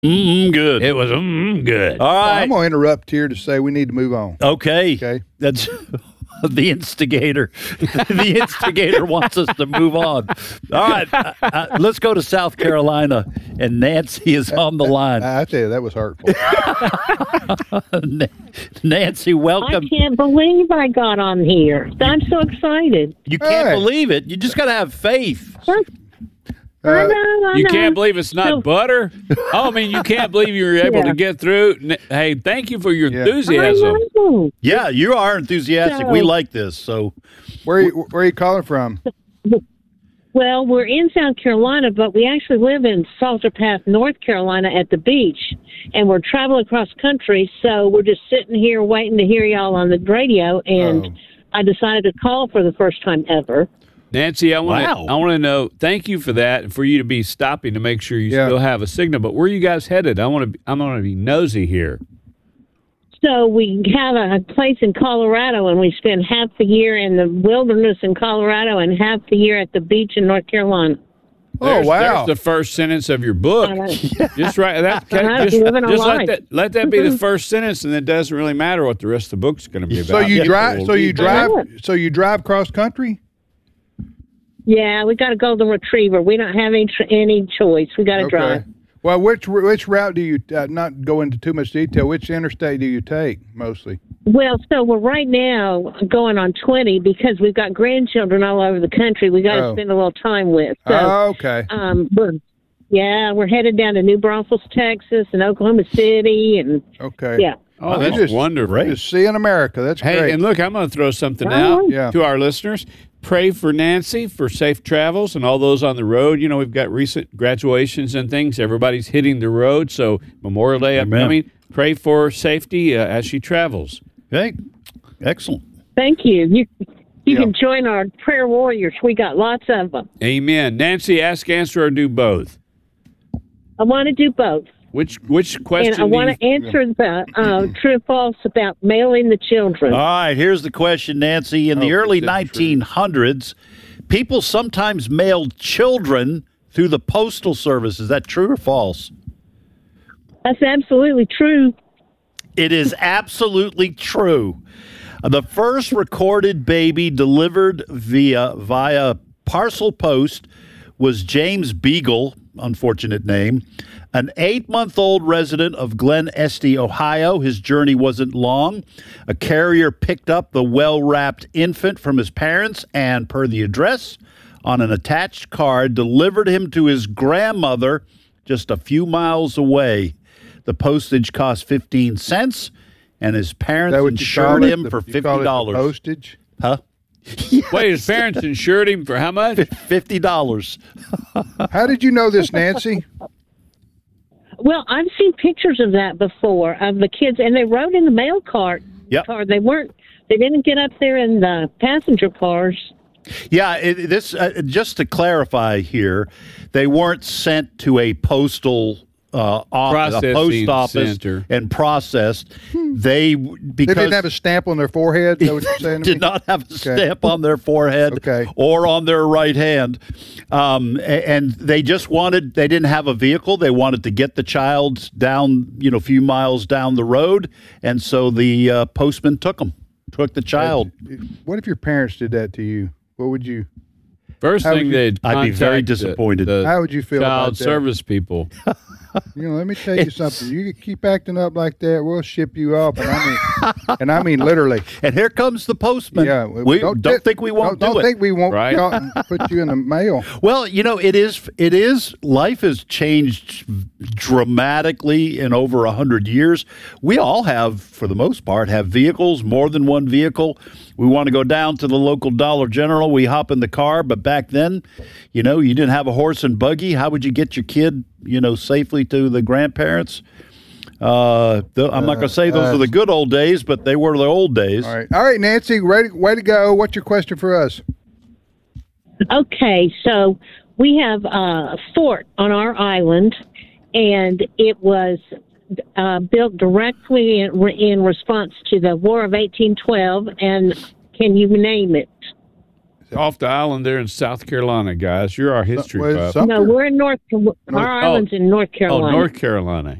Good. It was good. All right. I'm going to interrupt here to say we need to move on. Okay. Okay. That's the instigator. The instigator wants us to move on. All right. Let's go to South Carolina, and Nancy is on the line. I tell you, that was hurtful. Nancy, I welcome. can't believe I got on here. I'm so excited. You can't Hey. believe it. You just got to have faith. I know. You can't believe it's not butter? Oh, I mean, you can't believe you were able to get through. Hey, thank you for your enthusiasm. I know. Yeah, you are enthusiastic. We So- like this. So, Where are you calling from? Well, we're in South Carolina, but we actually live in Salter Path, North Carolina at the beach, and we're traveling across country, so we're just sitting here waiting to hear y'all on the radio, and I decided to call for the first time ever. Nancy, I want Wow. to know. Thank you for that, and for you to be stopping to make sure you still have a signal. But where are you guys headed? I'm going to be nosy here. So we have a place in Colorado, and we spend half the year in the wilderness in Colorado and half the year at the beach in North Carolina. There's wow. the first sentence of your book. Just right. That, I'm just living a just life. let that be the first sentence, and it doesn't really matter what the rest of the book's going to be about. So you drive. We'll So you read drive. that. So you drive cross country. Yeah, we got a golden retriever. We don't have any choice. We got to drive. Well, which route do you not go into too much detail? Which interstate do you take mostly? Well, so we're right now going on 20 because we've got grandchildren all over the country. We got to spend a little time with. So, okay. We're headed down to New Braunfels, Texas, and Oklahoma City, and Okay. yeah. Oh, that's wonderful. Just seeing America. That's Hey, great. and look, I'm going to throw something Right out on. to our listeners. Pray for Nancy for safe travels and all those on the road. You know, we've got recent graduations and things. Everybody's hitting the road, so Memorial Day upcoming. Pray for safety as she travels. okay, excellent. Thank you. You can join our prayer warriors. We got lots of them. Amen. Nancy, ask, answer, or do both. I want to do both. Which question? And I want to answer the true or false about mailing the children. All right, here's the question, Nancy. In the early 1900s, people sometimes mailed children through the postal service. Is that true or false? That's absolutely true. It is absolutely true. The first recorded baby delivered via parcel post was James Beagle, unfortunate name, an 8-month-old resident of Glen Estee, Ohio. His journey wasn't long. A carrier picked up the well-wrapped infant from his parents and, per the address on an attached card, delivered him to his grandmother just a few miles away. The postage cost 15 cents, and his parents insured him for $50. Postage? Huh? Wait, his parents insured him for how much? $50. How did you know this, Nancy? Well, I've seen pictures of that before of the kids, and they rode in the mail cart. Yep. Car. They didn't get up there in the passenger cars. Yeah, just to clarify here, they weren't sent to a postal a post office center and processed. They didn't have a stamp on their forehead. Is that what you're saying to did me? not have a stamp on their forehead Okay. or on their right hand, and they didn't have a vehicle. They wanted to get the child down, a few miles down the road, and so the postman took the child. What if your parents did that to you? What would you? First How thing would you- they'd I'd be very contact disappointed. How would you feel child about that? service people. Let me tell you something. You keep acting up like that, we'll ship you off, and I mean literally. And here comes the postman. Yeah, we don't think we won't do it. Don't think we won't Right. go out and put you in the mail. Well, it is. Life has changed dramatically in over 100 years. We all have, for the most part, have vehicles, more than one vehicle. We want to go down to the local Dollar General. We hop in the car, but back then, you didn't have a horse and buggy. How would you get your kid, safely to the grandparents? I'm not going to say those are the good old days, but they were the old days. All right, Nancy, ready? Way to go. What's your question for us? Okay, so we have a fort on our island, and it was built directly in response to the War of 1812, and can you name it? Off the island there in South Carolina, guys. You're our history buff. Sumter? No, we're in our island's in North Oh, Carolina. North Carolina.